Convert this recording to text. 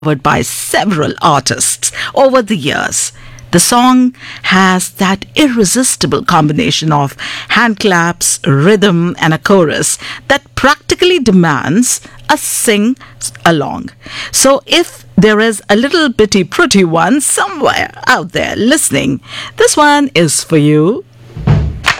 covered by several artists over the years. The song has that irresistible combination of hand claps, rhythm, and a chorus that practically demands a sing along. So if there is a little bitty pretty one somewhere out there listening, this one is for you.